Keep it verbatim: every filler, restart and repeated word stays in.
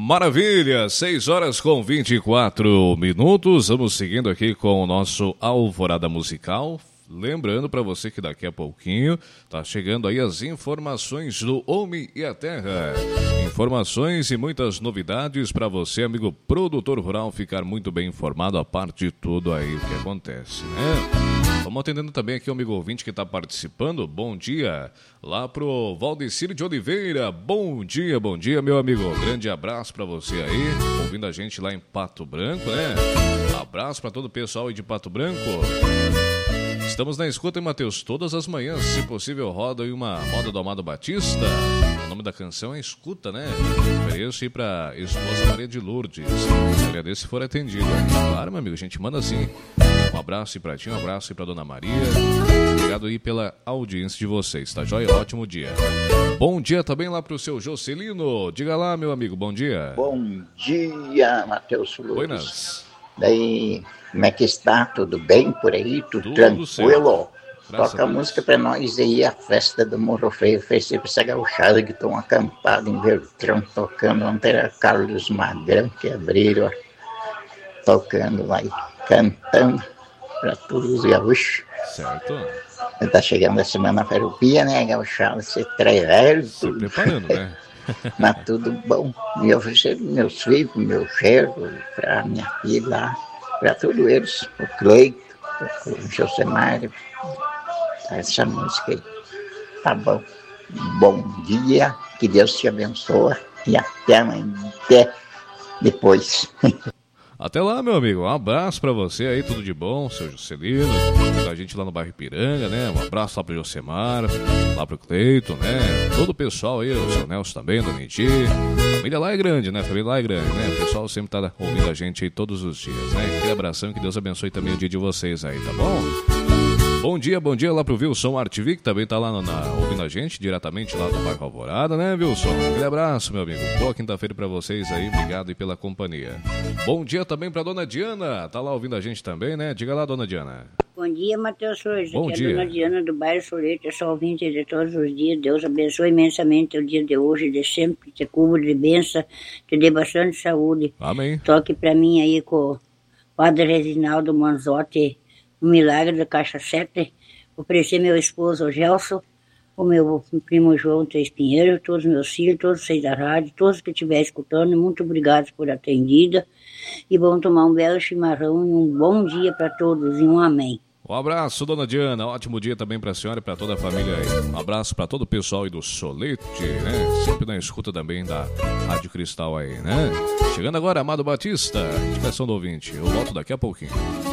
Maravilha, seis horas com vinte e quatro minutos, vamos seguindo aqui com o nosso Alvorada Musical. Lembrando para você que daqui a pouquinho tá chegando aí as informações do Homem e a Terra. Informações e muitas novidades para você, amigo produtor rural, ficar muito bem informado a parte de tudo aí o que acontece, né? Vamos atendendo também aqui o amigo ouvinte que está participando. Bom dia lá pro Valdecir de Oliveira. Bom dia, bom dia, meu amigo. Grande abraço para você aí, ouvindo a gente lá em Pato Branco, né? Abraço para todo o pessoal aí de Pato Branco. Estamos na escuta, hein, Matheus? Todas as manhãs, se possível, roda aí uma moda do Amado Batista. O nome da canção é Escuta, né? Ofereço aí pra esposa Maria de Lourdes. Agradeço se for atendida. Claro, meu amigo, a gente manda assim. Um abraço aí pra ti, um abraço aí pra Dona Maria. Obrigado aí pela audiência de vocês, tá joia? Ótimo dia. Bom dia também lá pro seu Jocelino. Diga lá, meu amigo, bom dia. Bom dia, Matheus Lourdes. Buenas. Daí, como é que está? Tudo bem por aí? Tudo, Tudo tranquilo? Toca a, a música pra nós aí, a festa do Morro Feio, fez essa gauchada que estão acampados em Vertrão, tocando. Ontem era Carlos Magrão que abriram, tocando lá e cantando para todos os gaúchos. Certo. Tá chegando a semana farroupilha, né, gauchada, se trailer, se preparando, né? Mas tudo bom. E eu ofereci meus filhos, meu gerro, para minha filha, para todos eles, o Cleito, o Josemário, essa música aí. Tá bom. Bom dia, que Deus te abençoe e até amanhã, até depois. Até lá, meu amigo. Um abraço pra você aí, tudo de bom, seu Juscelino, a gente lá no bairro Ipiranga, né? Um abraço lá pro Josemar, lá pro Cleiton, né? Todo o pessoal aí, o seu Nelson também, Dona Iti. A família lá é grande, né? A família lá é grande, né? O pessoal sempre tá ouvindo a gente aí todos os dias, né? Aquele abração, que Deus abençoe também o dia de vocês aí, tá bom? Bom dia, bom dia lá pro Wilson Artvic, que também tá lá na, ouvindo a gente, diretamente lá do bairro Alvorada, né, Wilson? Aquele abraço, meu amigo. Boa quinta-feira pra vocês aí, obrigado aí pela companhia. Bom dia também pra Dona Diana, tá lá ouvindo a gente também, né? Diga lá, Dona Diana. Bom dia, Matheus Flores. Bom Aqui dia. é a Dona Diana do bairro Soleto, eu sou ouvinte de todos os dias. Deus abençoe imensamente o dia de hoje, de sempre, te cubra de bênção, te dê bastante saúde. Amém. Toque pra mim aí com o Padre Reginaldo Manzotti, o milagre da Caixa sete. Oferecer meu esposo, o Gelson, o meu primo João Três Pinheiro, todos os meus filhos, todos vocês da rádio, todos que estiverem escutando, muito obrigado por atendida. E vamos tomar um belo chimarrão e um bom dia para todos e um amém. Um abraço, Dona Diana. Ótimo dia também para a senhora e para toda a família aí. Um abraço para todo o pessoal aí do Solete, né? Sempre na escuta também da Rádio Cristal aí, né? Chegando agora, Amado Batista, indicação do ouvinte. Eu volto daqui a pouquinho.